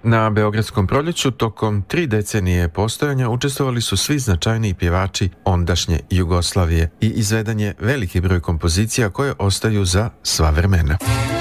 Na Beogradskom proljeću tokom 3 decenije postojanja učestvovali su svi značajniji pjevači ondašnje Jugoslavije i izveden je veliki broj kompozicija koje ostaju za sva vremena.